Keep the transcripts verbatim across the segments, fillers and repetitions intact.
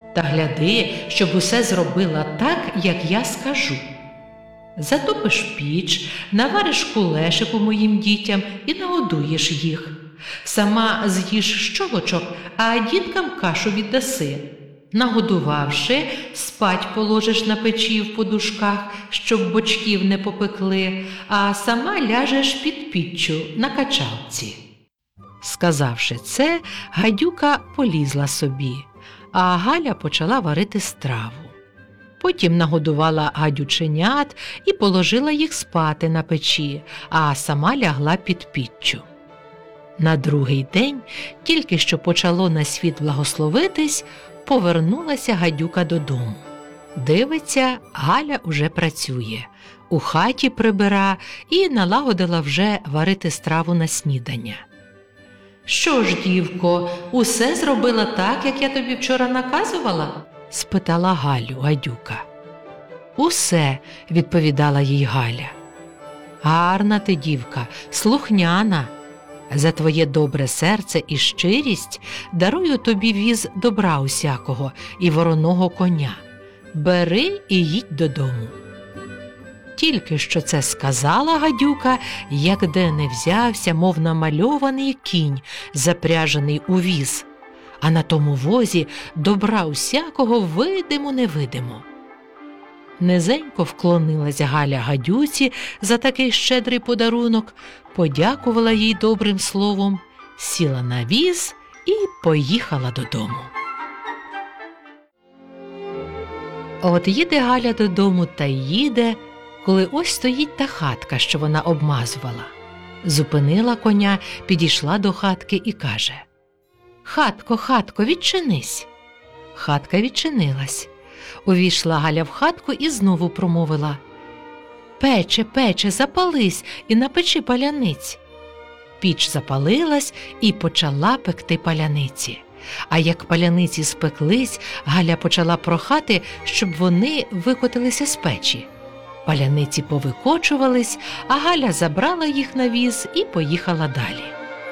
Та гляди, щоб усе зробила так, як я скажу. Затопиш піч, навариш кулешику моїм дітям і нагодуєш їх. Сама з'їш щолочок, а діткам кашу віддаси. Нагодувавши, спать положиш на печі в подушках, щоб бочків не попекли, а сама ляжеш під піччю на качалці». Сказавши це, гадюка полізла собі, а Галя почала варити страву. Потім нагодувала гадюченят і положила їх спати на печі, а сама лягла під піччю. На другий день, тільки що почало на світ благословитись, повернулася гадюка додому. Дивиться, Галя уже працює, у хаті прибира і налагодила вже варити страву на снідання. «Що ж, дівко, усе зробила так, як я тобі вчора наказувала?» – спитала Галю гадюка. «Усе», – відповідала їй Галя. «Гарна ти, дівка, слухняна. За твоє добре серце і щирість дарую тобі віз добра усякого і вороного коня. Бери і їдь додому». Тільки що це сказала гадюка, як де не взявся, мов намальований кінь, запряжений у віз, а на тому возі добра усякого видимо-невидимо. Низенько вклонилась Галя гадюці за такий щедрий подарунок, подякувала їй добрим словом, сіла на віз і поїхала додому. От їде Галя додому та їде, коли ось стоїть та хатка, що вона обмазувала. Зупинила коня, підійшла до хатки і каже: «Хатко, хатко, відчинись!» Хатка відчинилась. Увійшла Галя в хатку і знову промовила: «Пече, пече, запались і напечи паляниць». Піч запалилась і почала пекти паляниці. А як паляниці спеклись, Галя почала прохати, щоб вони викотилися з печі. Паляниці повикочувались, а Галя забрала їх на віз і поїхала далі.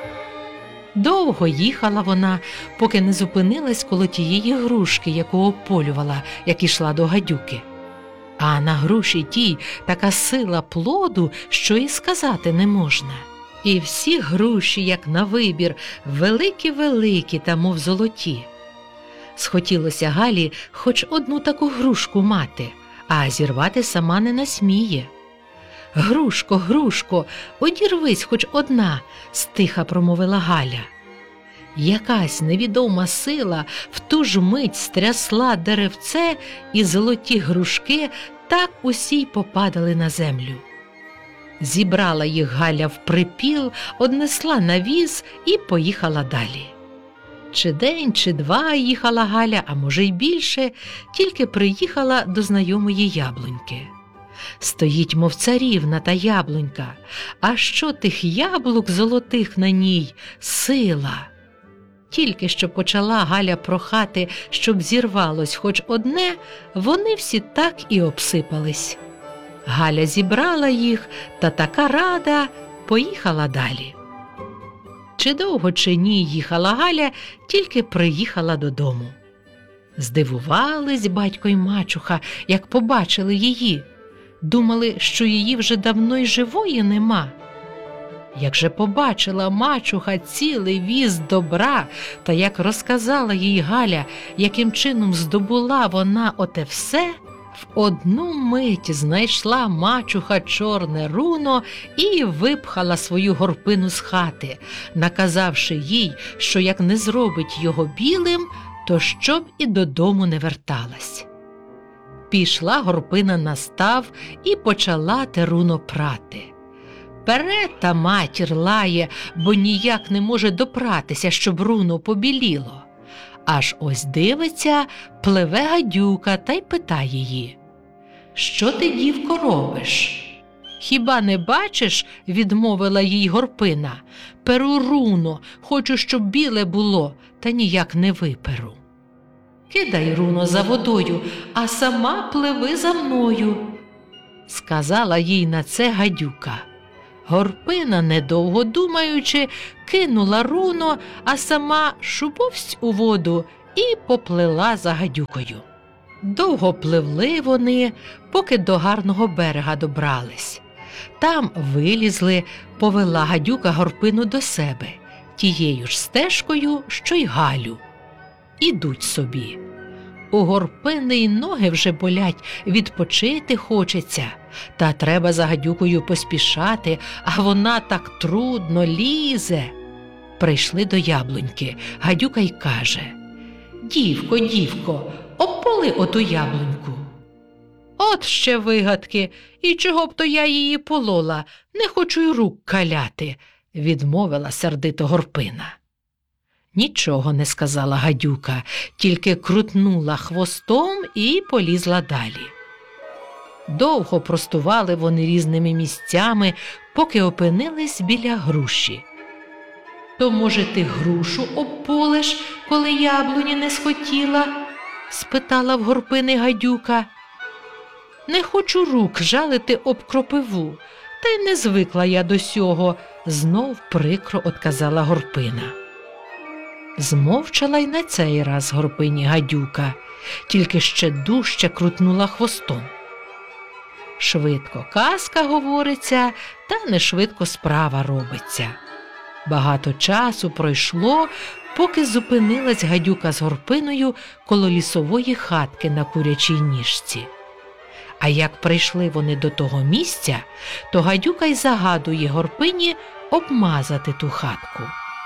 Довго їхала вона, поки не зупинилась коло тієї грушки, яку ополювала, як ішла до гадюки. А на груші тій така сила плоду, що і сказати не можна. І всі груші, як на вибір, великі-великі та мов золоті. Схотілося Галі хоч одну таку грушку мати, а зірвати сама не насміє. «Грушко, грушко, одірвись хоч одна», – стиха промовила Галя. Якась невідома сила в ту ж мить стрясла деревце, і золоті грушки так усі й попадали на землю. Зібрала їх Галя в припіл, однесла на віз і поїхала далі. Чи день, чи два їхала Галя, а може й більше, тільки приїхала до знайомої яблуньки. Стоїть, мов царівна та яблунька, а що тих яблук золотих на ній – сила! Тільки що почала Галя прохати, щоб зірвалось хоч одне, вони всі так і обсипались. Галя зібрала їх, та така рада поїхала далі. Чи довго, чи ні їхала Галя, тільки приїхала додому. Здивувались батько й мачуха, як побачили її. Думали, що її вже давно й живої нема. Як же побачила мачуха цілий віз добра, та як розказала їй Галя, яким чином здобула вона оте все, в одну мить знайшла мачуха чорне руно і випхала свою горпину з хати, наказавши їй, що як не зробить його білим, то щоб і додому не верталась. Пішла горпина на став і почала те руно прати. Пере та матір лає, бо ніяк не може допратися, щоб руно побіліло. Аж ось дивиться, пливе гадюка та й питає її: «Що ти, дівко, робиш?» «Хіба не бачиш, – відмовила їй горпина, – перу руно, хочу, щоб біле було, та ніяк не виперу». «Кидай руно за водою, а сама пливи за мною», – сказала їй на це гадюка. Горпина, недовго думаючи, кинула руно, а сама шубовсть у воду і поплила за гадюкою. Довго пливли вони, поки до гарного берега добрались. Там вилізли, повела гадюка Горпину до себе, тією ж стежкою, що й Галю. Ідуть собі. У Горпини й ноги вже болять, відпочити хочеться, та треба за гадюкою поспішати, а вона так трудно лізе. Прийшли до яблуньки, гадюка й каже: «Дівко, дівко, обполи оту яблуньку». «От ще вигадки, і чого б то я її полола, не хочу й рук каляти», – відмовила сердито Горпина. Нічого не сказала гадюка, тільки крутнула хвостом і полізла далі. Довго простували вони різними місцями, поки опинились біля груші. «То, може, ти грушу обполиш, коли яблуні не схотіла?» – спитала в Горпини гадюка. «Не хочу рук жалити об кропиву, та й не звикла я до сього», – знов прикро отказала Горпина. Змовчала й на цей раз Горпині гадюка, тільки ще дужче крутнула хвостом. Швидко казка говориться, та не швидко справа робиться. Багато часу пройшло, поки зупинилась гадюка з Горпиною коло лісової хатки на курячій ніжці. А як прийшли вони до того місця, то гадюка й загадує Горпині обмазати ту хатку.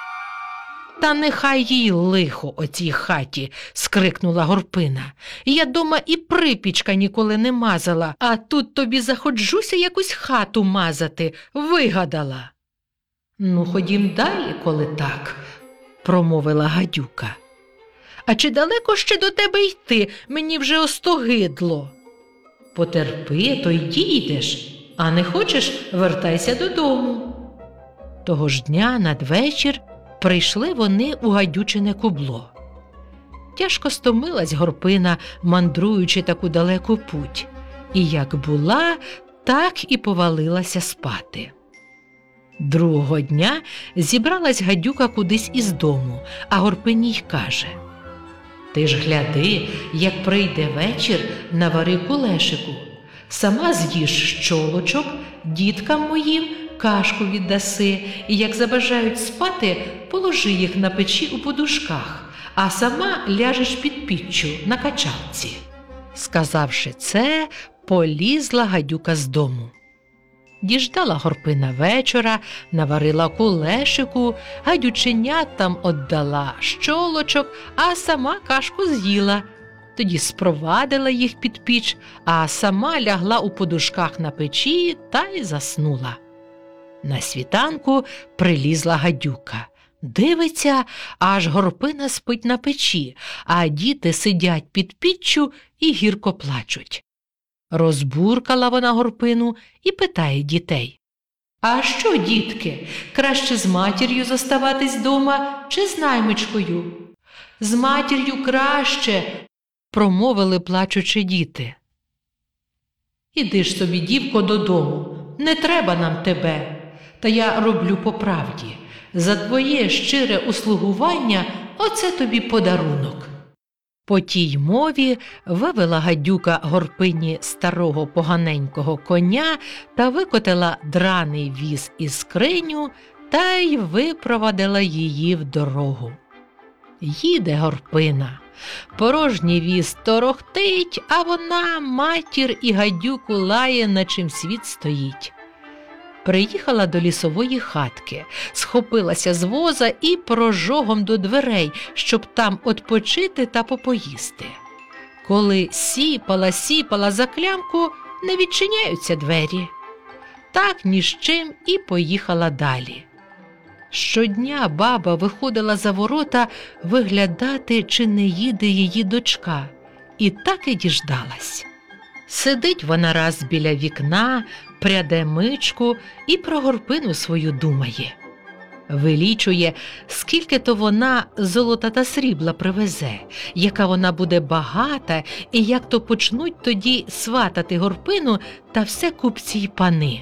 «Та нехай їй лихо о цій хаті!» – скрикнула Горпина. «Я дома і припічка ніколи не мазала, а тут тобі заходжуся якусь хату мазати, вигадала». «Ну, ходім далі, коли так», – промовила гадюка. «А чи далеко ще до тебе йти? Мені вже остогидло». «Потерпи, то й дійдеш, а не хочеш – вертайся додому». Того ж дня надвечір прийшли вони у гадючине кубло. Тяжко стомилась Горпина, мандруючи таку далеку путь, і як була, так і повалилася спати. Другого дня зібралась гадюка кудись із дому, а Горпині й каже: «Ти ж гляди, як прийде вечір, навари кулешику, сама з'їж щолочок, діткам моїм кашку віддаси, і як забажають спати, положи їх на печі у подушках, а сама ляжеш під піччю на качалці». Сказавши це, полізла гадюка з дому. Діждала Горпина вечора, наварила кулешику, гадюченятам отдала щолочок, а сама кашку з'їла. Тоді спровадила їх під піч, а сама лягла у подушках на печі та й заснула. На світанку прилізла гадюка. Дивиться, аж Горпина спить на печі, а діти сидять під піччю і гірко плачуть. Розбуркала вона Горпину і питає дітей: «А що, дітки, краще з матір'ю зоставатись дома чи з наймичкою?» «З матір'ю краще», – промовили плачучи діти. «Іди ж собі, дівко, додому, не треба нам тебе. Та я роблю по правді. За твоє щире услугування оце тобі подарунок». По тій мові вивела гадюка Горпині старого поганенького коня та викотила драний віз із скриню та й випровадила її в дорогу. Їде Горпина. Порожній віз торохтить, а вона матір і гадюку лає, на чим світ стоїть. Приїхала до лісової хатки, схопилася з воза і прожогом до дверей, щоб там отпочити та попоїсти. Коли сіпала-сіпала за клямку, не відчиняються двері. Так ні з чим і поїхала далі. Щодня баба виходила за ворота виглядати, чи не їде її дочка, і так і діждалась. Сидить вона раз біля вікна, пряде мичку і про Горпину свою думає. Вилічує, скільки то вона золота та срібла привезе, яка вона буде багата, і як то почнуть тоді сватати Горпину та все купці й пани.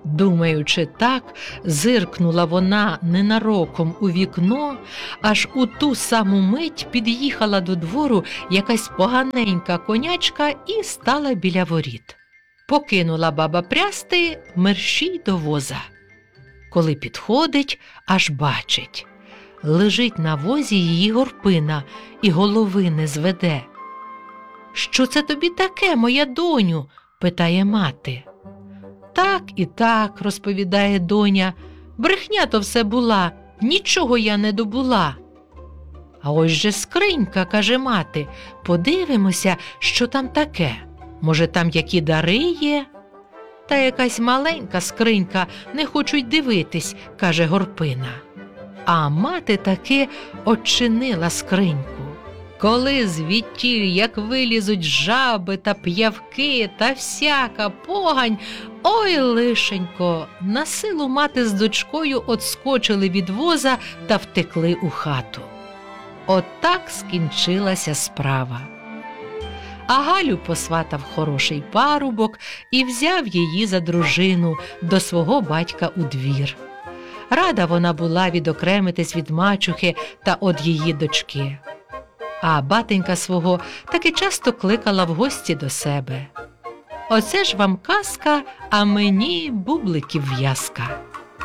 Думаючи так, зиркнула вона ненароком у вікно, аж у ту саму мить під'їхала до двору якась поганенька конячка і стала біля воріт. Покинула баба прясти, мерщій до воза. Коли підходить, аж бачить. Лежить на возі її горпина і голови не зведе. «Що це тобі таке, моя доню?» – питає мати. «Так і так», – розповідає доня, – «брехня то все була, нічого я не добула». «А ось же скринька», – каже мати, – «подивимося, що там таке. Може, там які дари є?» «Та якась маленька скринька, не хочуть дивитись», – каже горпина. А мати таки очинила скриньку. Коли звідтіль, як вилізуть жаби та п'явки та всяка погань, ой, лишенько, на силу мати з дочкою отскочили від воза та втекли у хату. Отак скінчилася справа. А Галю посватав хороший парубок і взяв її за дружину до свого батька у двір. Рада вона була відокремитись від мачухи та од її дочки. А батенька свого таки часто кликала в гості до себе. Оце ж вам казка, а мені бубликів в'язка.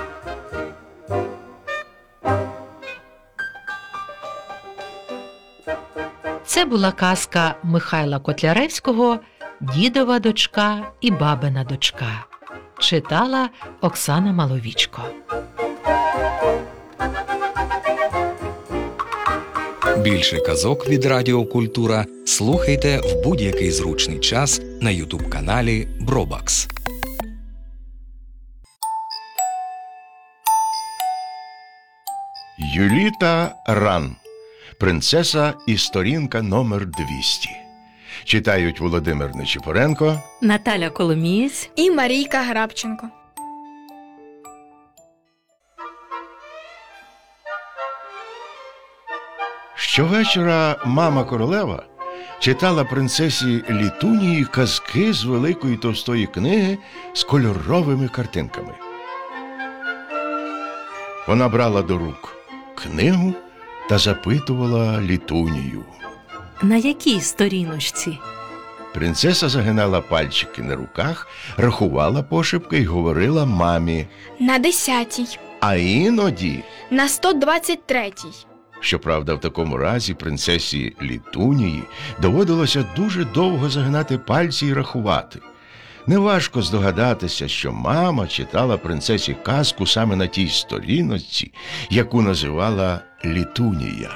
Це була казка Михайла Котляревського «Дідова дочка і бабина дочка». Читала Оксана Маловічко. Більше казок від Радіо Культура слухайте в будь-який зручний час на ютуб-каналі Бробакс. Юліта Ран. Принцеса і сторінка номер двісті. Читають Володимир Нечипоренко, Наталя Коломієць і Марійка Грабченко. Щовечора мама королева читала принцесі Літунії казки з великої товстої книги з кольоровими картинками. Вона брала до рук книгу та запитувала Літунію. На якій сторіночці? Принцеса загинала пальчики на руках, рахувала пошепки й говорила мамі. На десятій. А іноді... На сто двадцять третій. Щоправда, в такому разі принцесі Літунії доводилося дуже довго загинати пальці і рахувати. Неважко здогадатися, що мама читала принцесі казку саме на тій сторіночці, яку називала Літунія.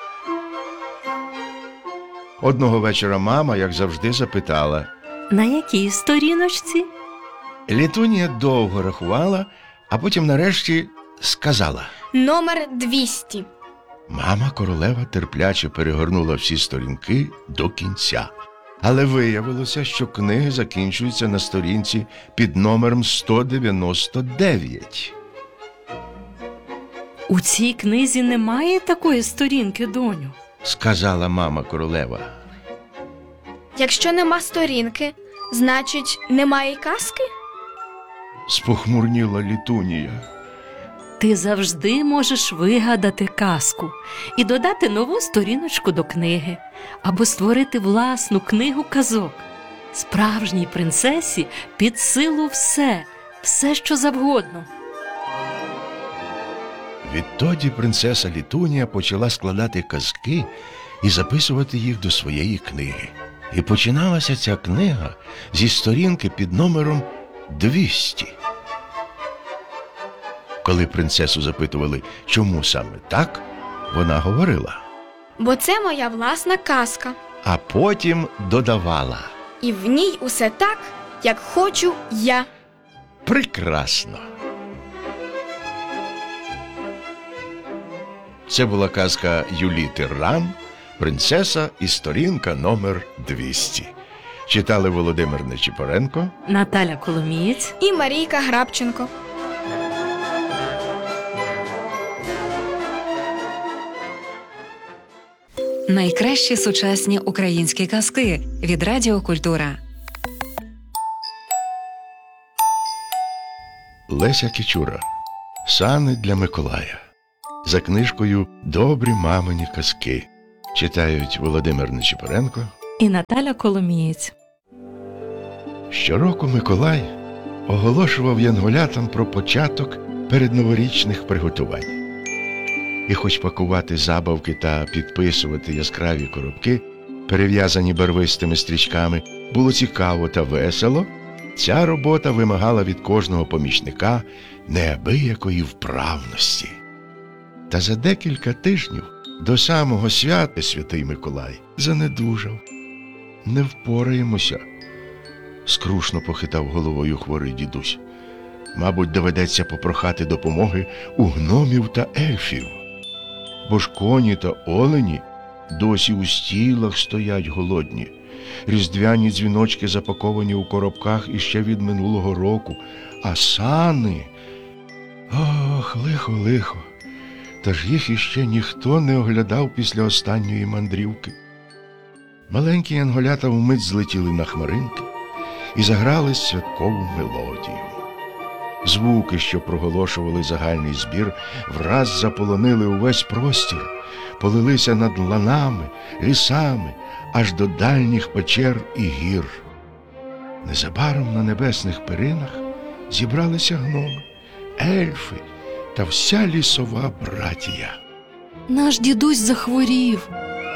Одного вечора мама, як завжди, запитала. На якій сторіночці? Літунія довго рахувала, а потім нарешті сказала. Номер двісті. Мама королева терпляче перегорнула всі сторінки до кінця. Але виявилося, що книги закінчуються на сторінці під номером сто дев'яносто дев'ять. У цій книзі немає такої сторінки, доню, сказала мама королева. Якщо нема сторінки, значить, немає й казки? Спохмурніла Літунія. Ти завжди можеш вигадати казку і додати нову сторіночку до книги, або створити власну книгу казок. Справжній принцесі під силу все, все, що завгодно. Відтоді принцеса Літунія почала складати казки і записувати їх до своєї книги. І починалася ця книга зі сторінки під номером двісті. Коли принцесу запитували, чому саме так, вона говорила. Бо це моя власна казка. А потім додавала. І в ній усе так, як хочу я. Прекрасно. Це була казка Юліти Ран «Принцеса і сторінка номер двісті». Читали Володимир Нечипоренко, Наталя Коломієць і Марійка Грабченко. Найкращі сучасні українські казки від Радіо Культура. Леся Кичура. Сани для Миколая. За книжкою «Добрі мамині казки». Читають Володимир Нечипоренко І Наталя Коломієць. Щороку Миколай оголошував янголятам про початок передноворічних приготувань. І хоч пакувати забавки та підписувати яскраві коробки, перев'язані барвистими стрічками, було цікаво та весело, ця робота вимагала від кожного помічника неабиякої вправності. Та за декілька тижнів до самого свята Святий Миколай занедужав. «Не впораємося», – скрушно похитав головою хворий дідусь. «Мабуть, доведеться попрохати допомоги у гномів та ельфів. Бо ж коні та олені досі у стілах стоять голодні. Різдвяні дзвіночки запаковані у коробках іще від минулого року, а сани... Ох, лихо, лихо. Та ж їх іще ніхто не оглядав після останньої мандрівки». Маленькі янголята вмить злетіли на хмаринки і заграли святкову мелодію. Звуки, що проголошували загальний збір, враз заполонили увесь простір, полилися над ланами, лісами, аж до дальніх печер і гір. Незабаром на небесних перинах зібралися гноми, ельфи та вся лісова братія. Наш дідусь захворів,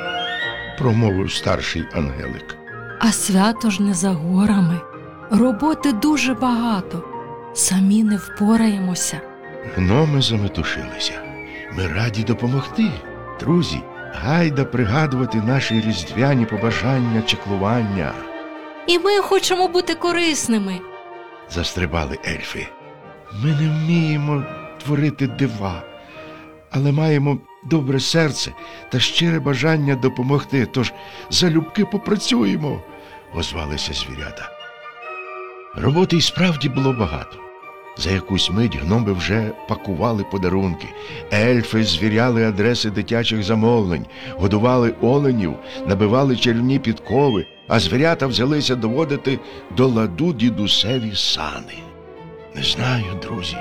Промовив старший ангелик. а свято ж не за горами. Роботи дуже багато. Самі не впораємося. Гноми заметушилися. Ми раді допомогти. Друзі, гайда пригадувати наші різдвяні побажання, чеклування. І ми хочемо бути корисними. Застрибали ельфи. Ми не вміємо творити дива, але маємо добре серце та щире бажання допомогти, тож залюбки попрацюємо, озвалися звірята. Роботи й справді було багато. За якусь мить гноми вже пакували подарунки, ельфи звіряли адреси дитячих замовлень, годували оленів, набивали чарівні підкови, а звірята взялися доводити до ладу дідусеві сани. Не знаю, друзі,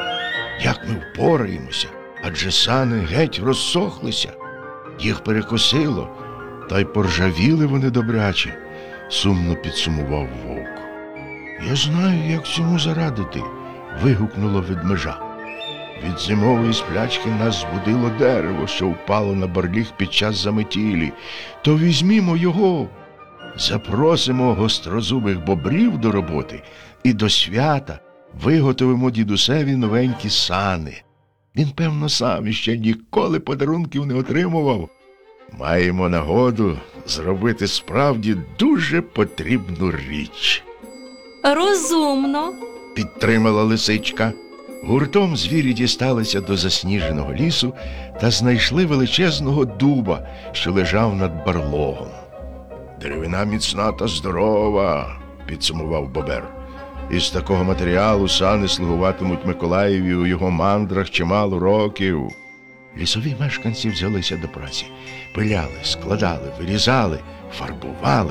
як ми впораємося, адже сани геть розсохлися. Їх перекосило, та й поржавіли вони добряче, сумно підсумував вовк. Я знаю, як цьому зарадити, вигукнуло ведмежа. Від зимової сплячки нас збудило дерево, що впало на барліг під час заметілі. То візьмімо його, запросимо гострозубих бобрів до роботи і до свята виготовимо дідусеві новенькі сани. Він, певно, сам іще ніколи подарунків не отримував. Маємо нагоду зробити справді дуже потрібну річ. Розумно. Підтримала лисичка. Гуртом звірі дісталися до засніженого лісу та знайшли величезного дуба, що лежав над барлогом. «Деревина міцна та здорова», – підсумував бобер. «Із такого матеріалу сани слугуватимуть Миколаєві у його мандрах чимало років». Лісові мешканці взялися до праці. Пиляли, складали, вирізали, фарбували.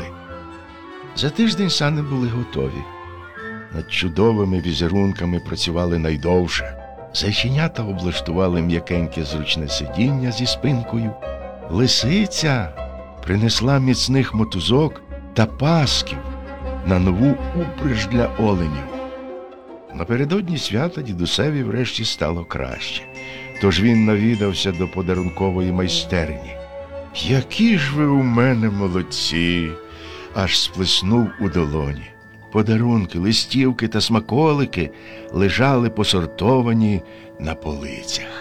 За тиждень сани були готові. Над чудовими візерунками працювали найдовше. Зайченята облаштували м'якеньке зручне сидіння зі спинкою. Лисиця принесла міцних мотузок та пасків на нову упряж для оленів. Напередодні свята дідусеві врешті стало краще, тож він навідався до подарункової майстерні. «Які ж ви у мене молодці!» – аж сплеснув у долоні. Подарунки, листівки та смаколики лежали посортовані на полицях.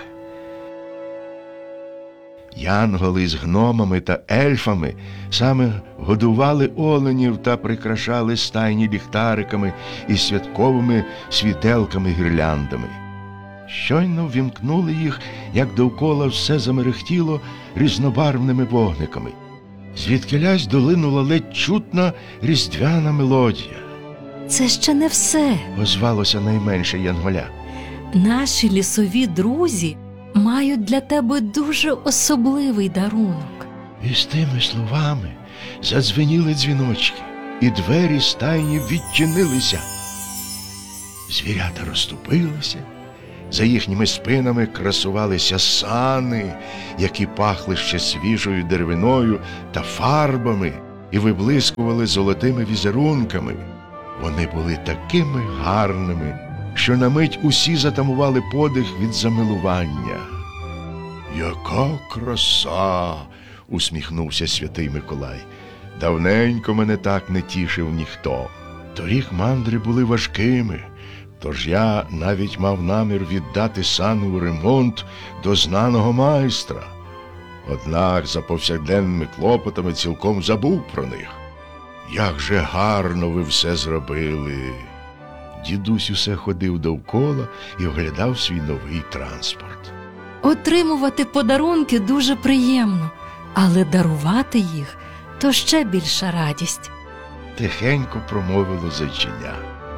Янголи з гномами та ельфами саме годували оленів та прикрашали стайні ліхтариками і святковими світелками-гірляндами. Щойно ввімкнули їх, як довкола все замерехтіло різнобарвними вогниками. Звідкилясь долинула ледь чутна різдвяна мелодія. Це ще не все. Озвалося найменше янголя. Наші лісові друзі мають для тебе дуже особливий дарунок. І з тими словами задзвеніли дзвіночки, і двері стайні відчинилися. Звірята розступилися, за їхніми спинами красувалися сани, які пахли ще свіжою деревиною та фарбами і виблискували золотими візерунками. Вони були такими гарними, що на мить усі затамували подих від замилування. «Яка краса!» – усміхнувся святий Миколай. «Давненько мене так не тішив ніхто. Торік мандри були важкими, тож я навіть мав намір віддати сани у ремонт до знаного майстра. Однак за повсякденними клопотами цілком забув про них. Як же гарно ви все зробили!» Дідусь усе ходив довкола і оглядав свій новий транспорт. Отримувати подарунки дуже приємно, але дарувати їх – то ще більша радість. Тихенько промовило зайчиня.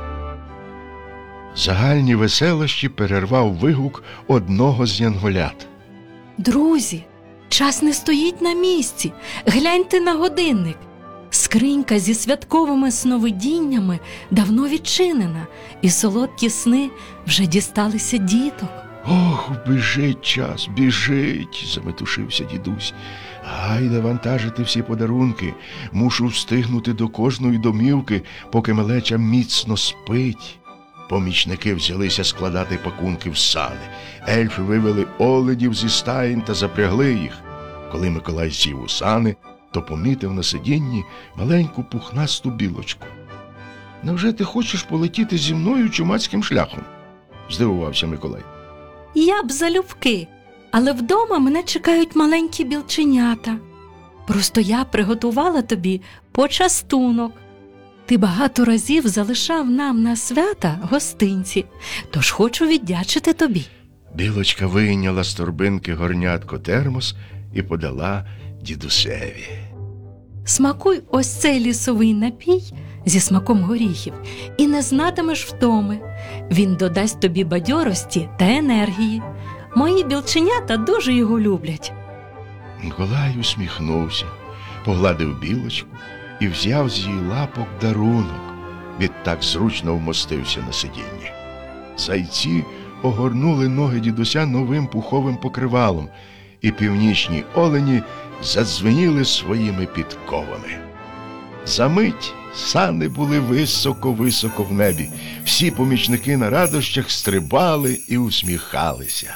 Загальні веселощі перервав вигук одного з янголят. Друзі, час не стоїть на місці. Гляньте на годинник. Скринька зі святковими сновидіннями давно відчинена, і солодкі сни вже дісталися діток. «Ох, біжить час, біжить!» – заметушився дідусь. «Гайда вантажити всі подарунки. Мушу встигнути до кожної домівки, поки малеча міцно спить». Помічники взялися складати пакунки в сани. Ельфи вивели оленів зі стаєнь та запрягли їх. Коли Миколай сів у сани, то помітив на сидінні маленьку пухнасту білочку. «Невже ти хочеш полетіти зі мною чумацьким шляхом?» – здивувався Миколай. Я б залюбки, але вдома мене чекають маленькі білченята. Просто я приготувала тобі почастунок. Ти багато разів залишав нам на свята гостинці, тож хочу віддячити тобі». Білочка вийняла з торбинки горнятко термос і подала дідусеві. Смакуй ось цей лісовий напій зі смаком горіхів і не знатимеш втоми. Він додасть тобі бадьорості та енергії. Мої білченята дуже його люблять. Миколай усміхнувся, погладив білочку і взяв з її лапок дарунок. Відтак зручно вмостився на сидінні. Зайці огорнули ноги дідуся новим пуховим покривалом, і північні олені задзвеніли своїми підковами. Замить сани були високо-високо в небі. Всі помічники на радощах стрибали і усміхалися.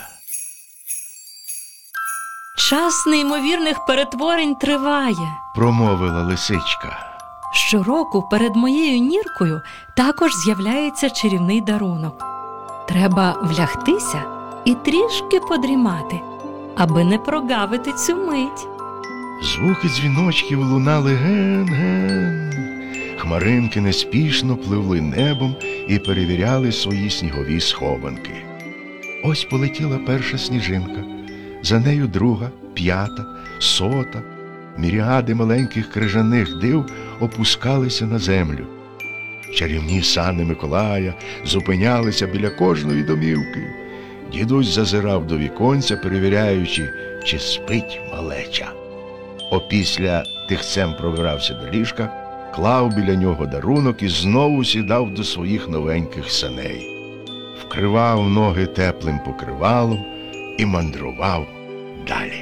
Час неймовірних перетворень триває. Промовила лисичка. Щороку перед моєю ніркою також з'являється чарівний дарунок. Треба влягтися і трішки подрімати, аби не прогавити цю мить. Звуки дзвіночків лунали ген-ген. Хмаринки неспішно пливли небом і перевіряли свої снігові схованки. Ось полетіла перша сніжинка, за нею друга, п'ята, сота. Міріади маленьких крижаних див опускалися на землю. Чарівні сани Миколая зупинялися біля кожної домівки. Дідусь зазирав до віконця, перевіряючи, чи спить малеча. Опісля тихцем пробирався до ліжка, клав біля нього дарунок і знову сідав до своїх новеньких саней. Вкривав ноги теплим покривалом і мандрував далі.